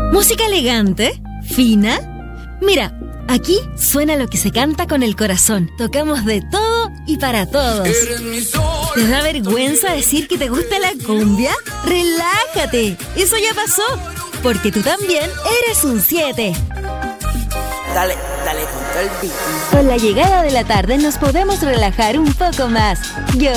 ¿Música elegante? ¿Fina? Mira, aquí suena lo que se canta con el corazón. Tocamos de todo y para todos. ¿Te da vergüenza decir que te gusta la cumbia? ¡Relájate! Eso ya pasó, porque tú también eres un 7. Dale, con todo el beat. Con la llegada de la tarde nos podemos relajar un poco más. Yo